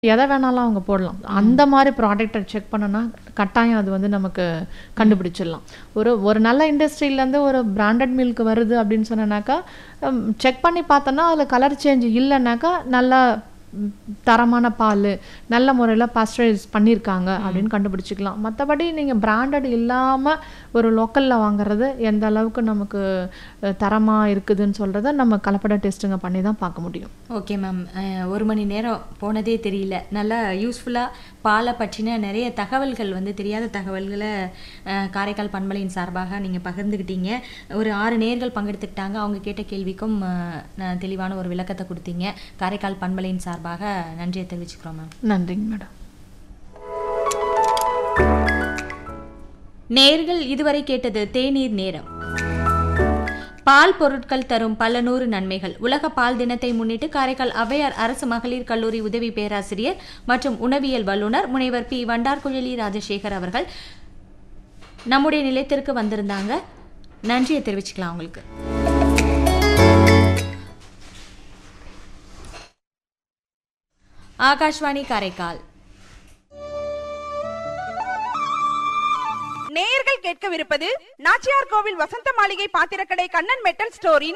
எதை வேணாலும் அவங்க போடலாம். அந்த மாதிரி ப்ராடக்ட்டை செக் பண்ணோன்னா கட்டாயம் அது வந்து நமக்கு கண்டுபிடிச்சிடலாம். ஒரு நல்ல இண்டஸ்ட்ரியிலேருந்து ஒரு பிராண்டட் மில்க் வருது அப்படின்னு சொன்னனாக்கா செக் பண்ணி பார்த்தோன்னா அதில் கலர் சேஞ்ச் இல்லைன்னாக்கா நல்லா தரமான பால் நல்ல முறையில் பாஸ்டரைஸ் பண்ணியிருக்காங்க அப்படின்னு கண்டுபிடிச்சிக்கலாம். மற்றபடி நீங்கள் பிராண்டட் இல்லாமல் ஒரு லோக்கலில் வாங்குறது எந்த அளவுக்கு நமக்கு தரமாக இருக்குதுன்னு சொல்கிறத நம்ம கலப்பட டெஸ்ட்டுங்க பண்ணி தான் பார்க்க முடியும். ஓகே மேம், 1 மணி நேரம் போனதே தெரியல. நல்லா யூஸ்ஃபுல்லாக பாலை பற்றின நிறைய தகவல்கள் வந்து தெரியாத தகவல்களை காரைக்கால் பண்பலையின் சார்பாக நீங்கள் பகிர்ந்துக்கிட்டீங்க. ஒரு 6 நேயர்கள் பங்கெடுத்துக்கிட்டாங்க. அவங்க கேட்ட கேள்விக்கும் தெளிவான ஒரு விளக்கத்தை கொடுத்தீங்க. காரைக்கால் பண்பலையின் சார்பாக நன்றியை தெரிவிச்சுக்கிறோம் மேம். நன்றிங்க மேடம். நேயர்கள் இதுவரை கேட்டது தேநீர் நேரம். பால் பொருட்கள் தரும் பல 100 நன்மைகள். உலக பால் தினத்தை முன்னிட்டு காரைக்கால் ஔவையார் அரசு மகளிர் கல்லூரி உதவி பேராசிரியர் மற்றும் உணவியல் வல்லுநர் முனைவர் பி. வண்டார்குழலி ராஜசேகர் அவர்கள் நம்முடைய நிலையத்திற்கு வந்திருந்தாங்க. நன்றியை தெரிவிச்சுக்கலாம் அவங்களுக்கு. ஆகாஷ்வாணி காரைக்கால். நேயர்கள் கேட்கவிருப்பது நாச்சியார் கோவில் வசந்த மாளிகை பாத்திரக்கடை கண்ணன் மெட்டல் ஸ்டோரின்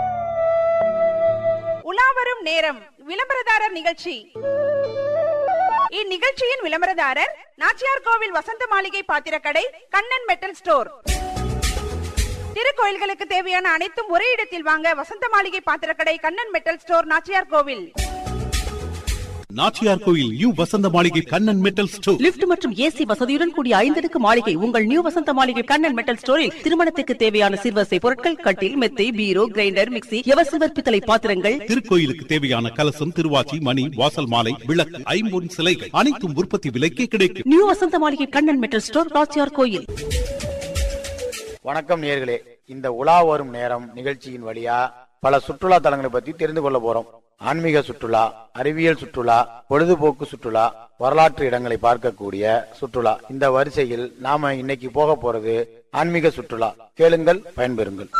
உலாவரும் நேரம் விளம்பரதாரர் நிகழ்ச்சி. இந்நிகழ்ச்சியின் விளம்பரதாரர் நாச்சியார் கோவில் வசந்த மாளிகை பாத்திரக்கடை கண்ணன் மெட்டல் ஸ்டோர். திருக்கோயில்களுக்கு தேவையான அனைத்தும் ஒரே இடத்தில் வாங்க வசந்த மாளிகை பாத்திரக்கடை கண்ணன் மெட்டல் ஸ்டோர், நாச்சியார் கோவில். நாச்சியார் கோயில் நியூ வசந்த மாளிகை கண்ணன் மெட்டல் ஸ்டோர். லிப்ட் மற்றும் ஏசி வசதியுடன் கூடிய 5 அடுக்கு மாளிகை உங்கள் நியூ வசந்த மாளிகை கண்ணன் மெட்டல் ஸ்டோரில் திருமணத்துக்கு தேவையான சிறுவசை பொருட்கள், கட்டில், மெத்தை, பீரோ, கிரைண்டர், மிக்ஸி, எவசில்வர் பித்தளை பாத்திரங்கள், திருக்கோயிலுக்கு தேவையான கலசம், திருவாச்சி, மணி, வாசல் மாலை, விளக்கு, ஐம்பொன் சிலைகள் அனைத்தும் உற்பத்தி விலைக்கே கிடைக்கும். நியூ வசந்த மாளிகை கண்ணன் மெட்டல் ஸ்டோர், நாச்சியார் கோயில். வணக்கம் நேயர்களே, இந்த உலா வரும் நேரம் நிகழ்ச்சியின் வழியா பல சுற்றுலா தலங்களை பத்தி தெரிந்து கொள்ள போறோம். ஆன்மீக சுற்றுலா, அறிவியல் சுற்றுலா, பொழுதுபோக்கு சுற்றுலா, வரலாற்று இடங்களை பார்க்கக்கூடிய சுற்றுலா. இந்த வரிசையில் நாம இன்னைக்கு போக போறது ஆன்மீக சுற்றுலா. கேளுங்கள், பயன்பெறுங்கள்.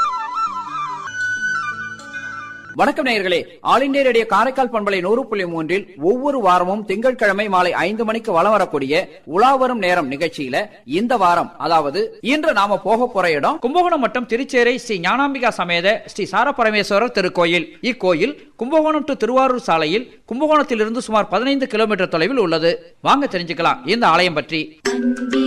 வணக்கம் நேயர்களே, ஆல் இண்டியா ரேடியோ காரைக்கால் பண்பலை 100.3 ஒவ்வொரு வாரமும் திங்கட்கிழமை மாலை 5 மணிக்கு வலம் வரக்கூடிய உலாவரும் நேரம் நிகழ்ச்சியில இந்த வாரம், அதாவது இன்று நாம போக போற இடம் கும்பகோணம் மற்றும் திருச்சேரை ஸ்ரீ ஞானாம்பிகா சமேத ஸ்ரீ சாரபரமேஸ்வரர் திருக்கோயில். இக்கோயில் கும்பகோணம் டு திருவாரூர் சாலையில் கும்பகோணத்திலிருந்து சுமார் 15 கிலோமீட்டர் தொலைவில் உள்ளது. வாங்க தெரிஞ்சுக்கலாம் இந்த ஆலயம் பற்றி.